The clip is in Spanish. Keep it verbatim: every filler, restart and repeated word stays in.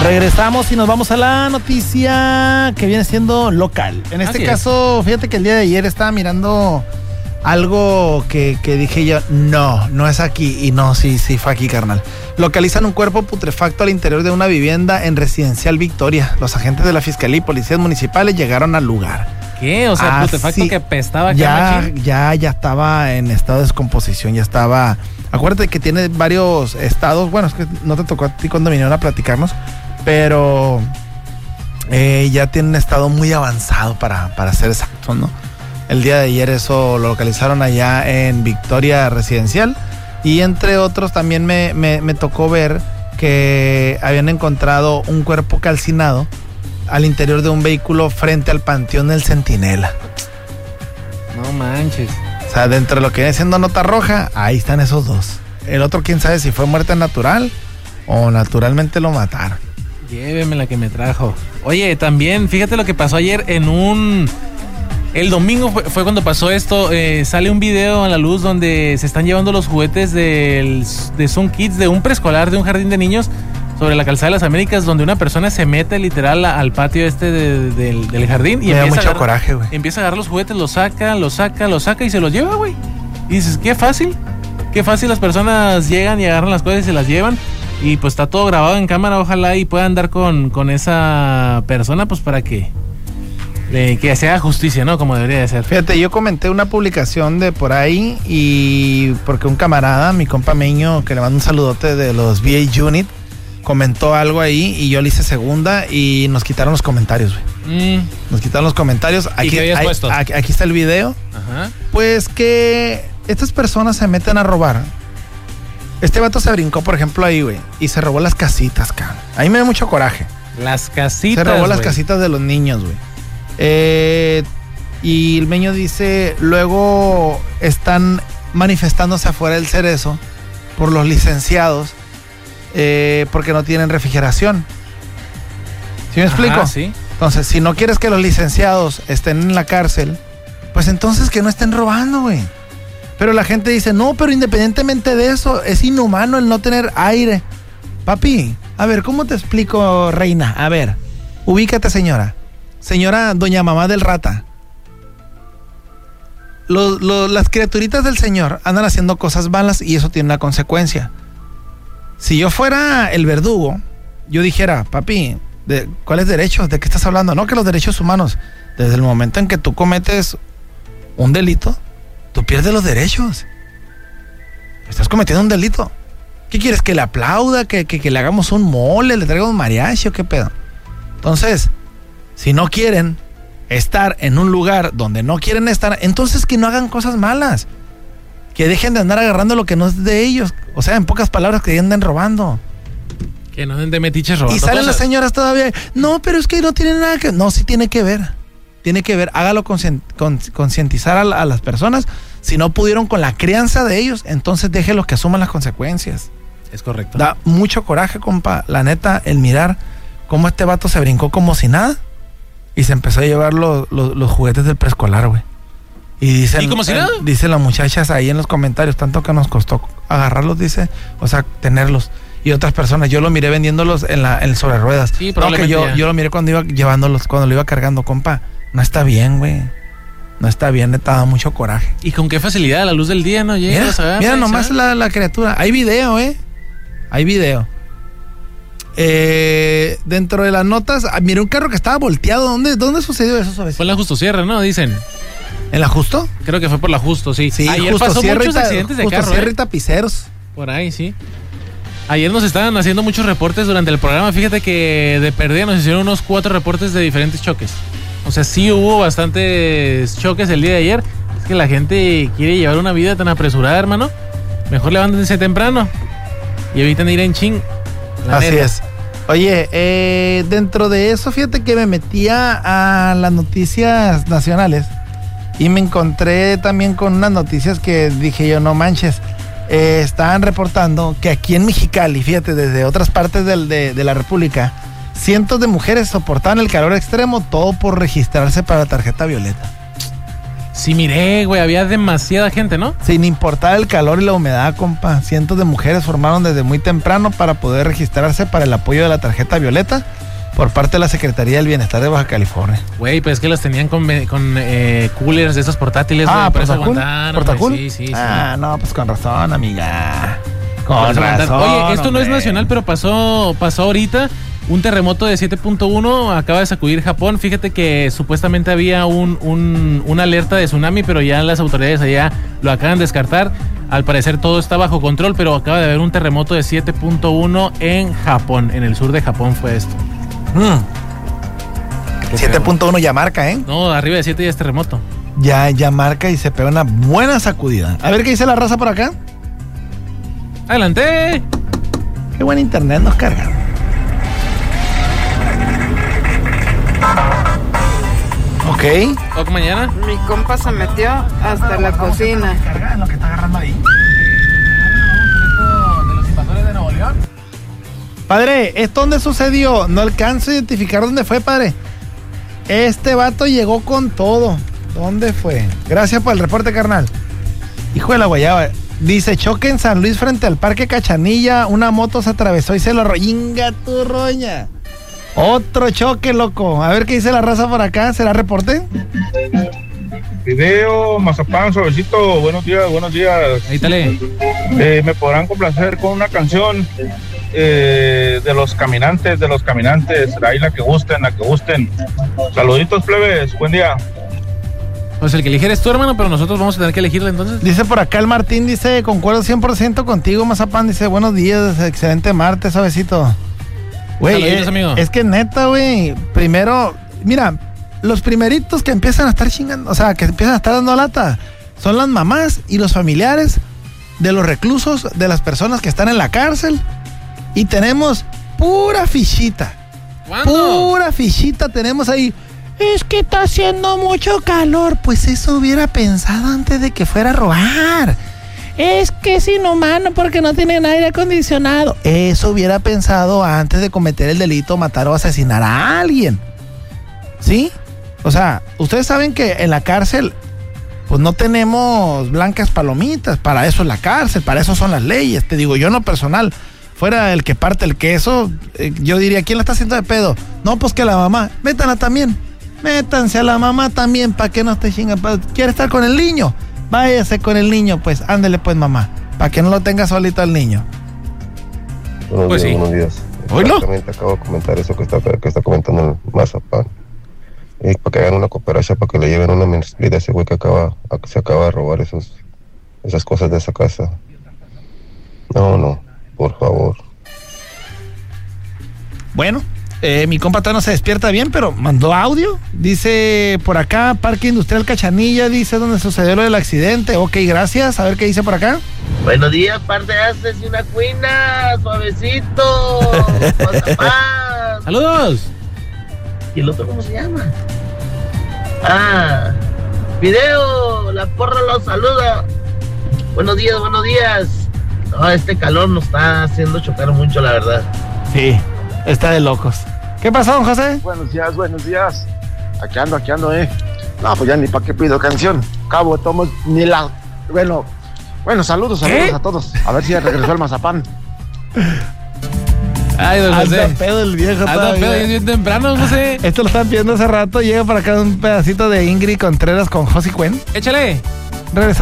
Regresamos y nos vamos a la noticia que viene siendo local. En este Así caso, es. fíjate que el día de ayer estaba mirando algo que, que dije yo, no, no es aquí. Y no, sí, sí fue aquí, carnal. Localizan un cuerpo putrefacto al interior de una vivienda en Residencial Victoria. Los agentes de la Fiscalía y policías municipales llegaron al lugar. ¿Qué? O sea, Ah, putrefacto sí. que pestaba acá, Ya, machín. ya, ya estaba en estado de descomposición, ya estaba. Acuérdate que tiene varios estados. Bueno, es que no te tocó a ti cuando vinieron a platicarnos, pero eh, ya tiene un estado muy avanzado para, para ser exacto, ¿no? El día de ayer eso lo localizaron allá en Victoria Residencial y entre otros también me, me, me tocó ver que habían encontrado un cuerpo calcinado al interior de un vehículo frente al Panteón del Centinela. No manches. O sea, dentro de lo que viene siendo nota roja, ahí están esos dos. El otro, quién sabe si fue muerte natural o naturalmente lo mataron. Lléveme la que me trajo. Oye, también, fíjate lo que pasó ayer en un... El domingo fue, fue cuando pasó esto. Eh, sale un video a la luz donde se están llevando los juguetes del, de Sun Kids, de un preescolar, de un jardín de niños, sobre la calzada de las Américas, donde una persona se mete literal al patio este de, de, del, del jardín y Me da empieza, mucho a agarrar, coraje, güey. empieza a agarrar los juguetes, los saca, los saca, los saca y se los lleva, güey. Y dices, qué fácil, qué fácil las personas llegan y agarran las cosas y se las llevan. Y pues está todo grabado en cámara, ojalá y puedan dar con, con esa persona, pues para que, eh, que se haga justicia, ¿no? Como debería de ser. Fíjate, yo comenté una publicación de por ahí y porque un camarada, mi compa Meño, que le mando un saludote de los V A Unit, comentó algo ahí y yo le hice segunda y nos quitaron los comentarios, güey. Mm, Nos quitaron los comentarios. Aquí, ¿Y qué habías hay- puesto? aquí, aquí está el video. ajá. Pues que estas personas se meten a robar. Este vato se brincó, por ejemplo, ahí, güey, y se robó las casitas, cabrón. A mí me da mucho coraje. Las casitas, Se robó las güey. casitas de los niños, güey. Eh, y el Meño dice, luego están manifestándose afuera del Cerezo por los licenciados eh, porque no tienen refrigeración. ¿Sí me explico? Ajá, sí. Entonces, si no quieres que los licenciados estén en la cárcel, pues entonces que no estén robando, güey. Pero la gente dice, no, pero independientemente de eso, es inhumano el no tener aire. Papi, a ver, ¿cómo te explico, reina? A ver, ubícate, señora. Señora doña mamá del rata. Los- los- las criaturitas del Señor andan haciendo cosas malas y eso tiene una consecuencia. Si yo fuera el verdugo, yo dijera, papi, ¿de cuáles derechos? ¿De qué estás hablando? No, que los derechos humanos. Desde el momento en que tú cometes un delito, tú pierdes los derechos. Estás cometiendo un delito. ¿Qué quieres? ¿Que le aplauda? ¿Que, que, que le hagamos un mole? ¿Le traigamos mariachi o qué pedo? Entonces, si no quieren estar en un lugar donde no quieren estar, entonces que no hagan cosas malas. Que dejen de andar agarrando lo que no es de ellos. O sea, en pocas palabras, que anden robando. Que no den de metiches robando Y salen cosas. las señoras todavía. No, pero es que no tiene nada que... No, sí tiene que ver. Tiene que ver. Hágalo conscien- con- concientizar a, la- a las personas. Si no pudieron con la crianza de ellos, entonces déjenlos que asuman las consecuencias. Es correcto. Da mucho coraje, compa. La neta, el mirar cómo este vato se brincó como si nada y se empezó a llevar los, los, los juguetes del preescolar, güey. Y dicen, ¿Y como si eh, nada? dicen las muchachas ahí en los comentarios, tanto que nos costó agarrarlos, dice, o sea, tenerlos. Y otras personas, yo lo miré vendiéndolos en la en sobre ruedas. Sí, no, que probablemente yo, ya. yo lo miré cuando iba llevándolos, cuando lo iba cargando, compa. No está bien, güey. No está bien, neta, da mucho coraje. Y con qué facilidad a la luz del día, ¿no? Mira, Llegas, agarras, mira nomás ¿sabes? la, la criatura. Hay video, ¿eh? Hay video. Eh, dentro de las notas, ah, miré un carro que estaba volteado. ¿Dónde, dónde sucedió eso, Suavecito? Fue en la Justo Sierra, ¿no? Dicen. ¿En la Justo? Creo que fue por la Justo, sí. Sí, Ayer Justo pasó Sierra y muchos ta- accidentes de Justo carro, Sierra ¿eh? y tapiceros. Por ahí, sí. Ayer nos estaban haciendo muchos reportes durante el programa. Fíjate que de perdida nos hicieron unos cuatro reportes de diferentes choques. O sea, sí hubo bastantes choques el día de ayer. Es que la gente quiere llevar una vida tan apresurada, hermano. Mejor levántense temprano y eviten ir en ching. La Así neta. es. Oye, eh, dentro de eso, fíjate que me metía a las noticias nacionales y me encontré también con unas noticias que dije yo, no manches. Eh, estaban reportando que aquí en Mexicali, fíjate, desde otras partes del- de, de la República, cientos de mujeres soportaban el calor extremo, todo por registrarse para la tarjeta violeta. Sí, miré, güey, había demasiada gente, ¿no? Sin importar el calor y la humedad, compa. Cientos de mujeres formaron desde muy temprano para poder registrarse para el apoyo de la tarjeta violeta por parte de la Secretaría del Bienestar de Baja California. Güey, pues es que los tenían con, con eh, coolers de esos portátiles. Ah, ¿por eso aguantaron? ¿Portacool? Sí, sí, sí. Ah, no, pues con razón, amiga. Con razón. Oye, esto hombre. no es nacional, pero pasó, pasó ahorita. Un terremoto de siete punto uno acaba de sacudir Japón. Fíjate que supuestamente había un, un, una alerta de tsunami, pero ya las autoridades allá lo acaban de descartar. Al parecer todo está bajo control, pero acaba de haber un terremoto de siete punto uno en Japón. En el sur de Japón fue esto. Mm. siete punto uno ya marca, ¿eh? No, arriba de siete ya es terremoto. Ya, ya marca y se pega una buena sacudida. A ver qué dice la raza por acá. ¡Adelante! Qué buen internet nos carga. Ok. ¿O mañana? Mi compa se metió hasta la cocina. ¿En lo que está agarrando ahí? ¿De los invasores de Nuevo León? Padre, ¿esto dónde sucedió? No alcanzo a identificar dónde fue, padre. Este vato llegó con todo. ¿Dónde fue? Gracias por el reporte, carnal. Hijo de la guayaba. Dice, choque en San Luis frente al Parque Cachanilla. Una moto se atravesó y se lo arrolló. ¡Inga tu roña! Otro choque, loco. A ver qué dice la raza por acá. ¿Será reporte? Video, mazapán, suavecito. Buenos días, buenos días. Ahí tale. Eh, me podrán complacer con una canción eh, de los caminantes, de los caminantes. Ahí la que gusten, la que gusten. Saluditos, plebes. Buen día. Pues el que elige eres tú, hermano, pero nosotros vamos a tener que elegirle entonces. Dice por acá el Martín, dice, concuerdo cien por ciento contigo, mazapán. Dice, buenos días, excelente martes, suavecito. Güey, es, es que neta, güey, primero, mira, los primeritos que empiezan a estar chingando, o sea, que empiezan a estar dando lata, son las mamás y los familiares de los reclusos, de las personas que están en la cárcel, y tenemos pura fichita. ¿Cuándo? Pura fichita tenemos ahí. Es que está haciendo mucho calor. Pues eso hubiera pensado antes de que fuera a robar. Es que es inhumano porque no tienen aire acondicionado. Eso hubiera pensado antes de cometer el delito, matar o asesinar a alguien. ¿Sí? O sea, ustedes saben que en la cárcel pues no tenemos blancas palomitas. Para eso es la cárcel, para eso son las leyes. Te digo, yo en lo personal, fuera el que parte el queso, eh, yo diría, ¿quién la está haciendo de pedo? No, pues que la mamá, métanla también. Métanse a la mamá también, para que no esté chingando. ¿Quiere estar con el niño? Váyase con el niño, pues, ándele pues, mamá, para que no lo tenga solito al niño. Buenos Pues días, sí. buenos días. ¿Oílo? Exactamente, acabo de comentar eso que está, que está comentando el mazapán. Y para que hagan una cooperación, para que le lleven una mensualidad a ese güey que acaba, se acaba de robar esos, esas cosas de esa casa. No, no, por favor. Bueno, eh, mi compa todavía no se despierta bien, pero mandó audio. Dice por acá, Parque Industrial Cachanilla, dice donde sucedió lo del accidente. Ok, gracias. A ver qué dice por acá. Buenos días, par de haces y una cuina, suavecito, mazapán. ¡Saludos! ¿Y el otro cómo se llama? Ah, video, la porra los saluda. Buenos días, buenos días. No, este calor nos está haciendo chocar mucho, la verdad. Sí, está de locos. ¿Qué pasó, don José? Buenos días, buenos días. Aquí ando, aquí ando, eh. No, pues ya ni para qué pido canción. Cabo, tomo ni la... Bueno, bueno, saludos, saludos ¿Qué? a todos. A ver si ya regresó el mazapán. Ay, don José. Anda pedo el viejo Anda todavía. pedo, y es bien temprano, José. Esto lo están pidiendo hace rato. Llega para acá un pedacito de Ingrid Contreras con Josie Cuen. Échale. Regresamos.